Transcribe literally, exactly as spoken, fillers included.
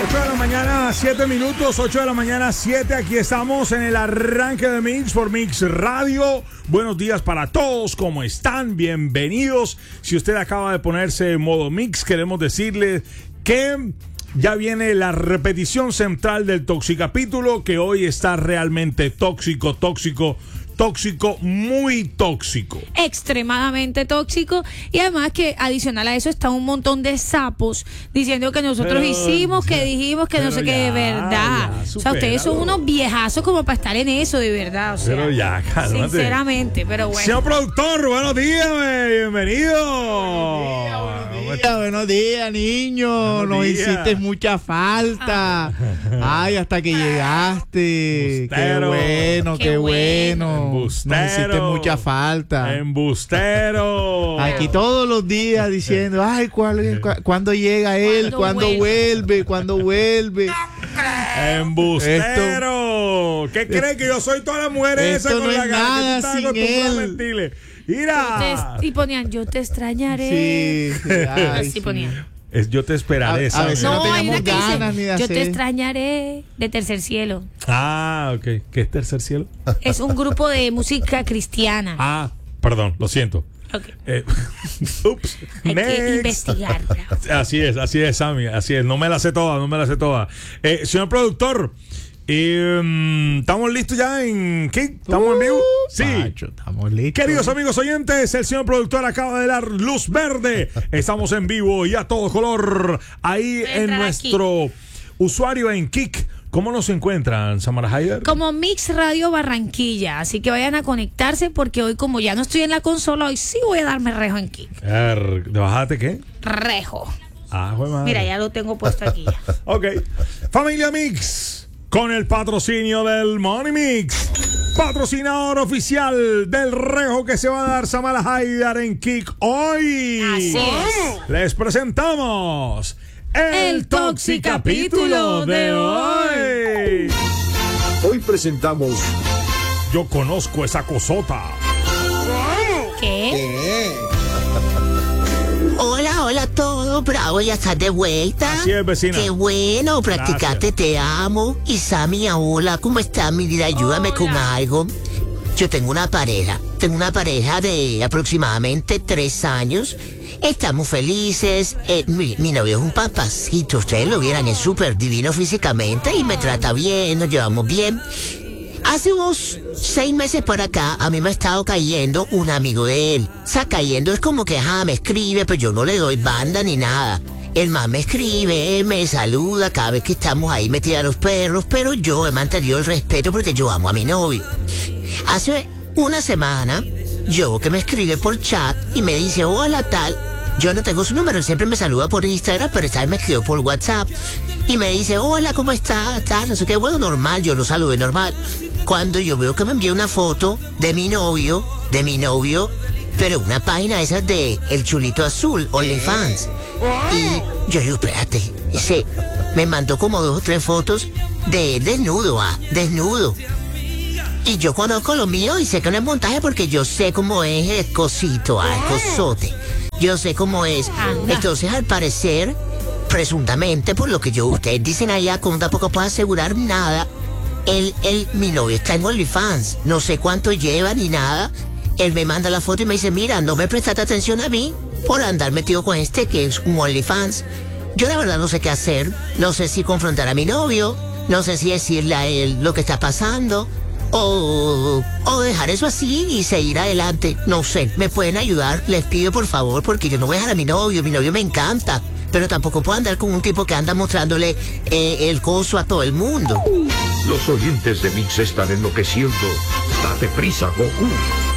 ocho de la mañana, siete minutos, ocho de la mañana, siete. Aquí estamos en el arranque de Mix por Mix Radio. Buenos días para todos, ¿cómo están? Bienvenidos. Si usted acaba de ponerse en modo Mix, queremos decirle que ya viene la repetición central del Toxicapítulo, que hoy está realmente tóxico, tóxico, tóxico, muy tóxico. Extremadamente tóxico. Y además que adicional a eso está un montón de sapos diciendo que nosotros pero, hicimos, que dijimos, que no sé qué, de verdad. Ya, o sea, ustedes son unos viejazos como para estar en eso, de verdad. O sea, pero ya, cálmate. Sinceramente, pero bueno. Señor productor, buenos días, bienvenido. Buenos días, buenos días, niño. Nos hiciste mucha falta. Ah. Ay, hasta que llegaste. Embustero. Qué bueno, qué, qué bueno. bueno. Embustero. Nos hiciste mucha falta. Embustero. Aquí todos los días diciendo, ay, ¿cuál, cu ¿cuándo llega él? ¿Cuándo vuelve? ¿Cuándo vuelve? Embustero. Esto, ¿qué crees que yo soy todas las mujeres esas con no la es cara nada sin él? Mira. Y ponían, yo te extrañaré. Sí, sí, ay, así sí. ponían. Es, yo te esperaré. A, a veces no, no teníamos ganas dice, ni de yo hacer. te extrañaré, de Tercer Cielo. Ah, ok. ¿Qué es Tercer Cielo? Es un grupo de música cristiana. Ah, perdón, lo siento. Okay. Eh, ups, Hay next. que investigarla. Así es, así es, Sammy, así es. No me la sé toda, no me la sé toda. Eh, señor productor, eh, um, ¿estamos listos ya en Kick? ¿Estamos uh, en vivo? Sí. Pacho, estamos listos. Queridos amigos oyentes, el señor productor acaba de dar luz verde. Estamos en vivo y a todo color ahí en nuestro aquí. Usuario en Kick. ¿Cómo nos encuentran, Samara Haider? Como Mix Radio Barranquilla, así que vayan a conectarse porque hoy como ya no estoy en la consola, hoy sí voy a darme rejo en Kick. Er, ¿De bajate qué? Rejo. Ah, joder, madre. Mira, ya lo tengo puesto aquí ya. Ok. Familia Mix, con el patrocinio del Money Mix, patrocinador oficial del rejo que se va a dar Samara Haider en Kick hoy. Así es. Les presentamos El, el Toxicapítulo de hoy. Hoy presentamos Yo conozco esa cosota. ¿Qué? ¿Qué? Hola, hola a todos, bravo, ya estás de vuelta. Así es, vecina. Qué bueno, practicaste, te amo. Y Sammy, hola, ¿cómo estás, mi vida? Ayúdame Hola. con algo. Yo tengo una pareja, tengo una pareja de aproximadamente tres años. Estamos felices. Eh, mi, mi novio es un papacito, ustedes lo vieran, es súper divino físicamente y me trata bien, nos llevamos bien. Hace unos seis meses por acá, a mí me ha estado cayendo un amigo de él. O sea, cayendo es como que, ajá, me escribe, pero yo no le doy banda ni nada. El man me escribe, me saluda cada vez que estamos ahí metidos a los perros, pero yo he mantenido el respeto porque yo amo a mi novio. Hace una semana, yo que me escribe por chat y me dice, hola tal. Yo no tengo su número, él siempre me saluda por Instagram, pero esta vez me escribió por WhatsApp. Y me dice, hola, ¿cómo estás? Tal, no sé qué, bueno, normal, yo lo saludé normal. Cuando yo veo que me envió una foto de mi novio, de mi novio, pero una página esa de El Chulito Azul, OnlyFans. Y yo digo, espérate, ese me mandó como dos o tres fotos de desnudo, ah, desnudo. Y yo conozco lo mío y sé que no es montaje porque yo sé cómo es el cosito, ah, el cosote. Yo sé cómo es. Anda. Entonces, al parecer, presuntamente, por lo que yo ustedes dicen allá, como tampoco puedo asegurar nada, él, él, mi novio está en OnlyFans. No sé cuánto lleva ni nada. Él me manda la foto y me dice, mira, no me prestaste atención a mí por andar metido con este que es un OnlyFans. Yo la verdad no sé qué hacer. No sé si confrontar a mi novio. No sé si decirle a él lo que está pasando. O, o dejar eso así y seguir adelante. No sé, ¿me pueden ayudar? Les pido por favor, porque yo no voy a dejar a mi novio. Mi novio me encanta. Pero tampoco puedo andar con un tipo que anda mostrándole eh, el coso a todo el mundo. Los oyentes de Mix están enloqueciendo. Date prisa, Goku.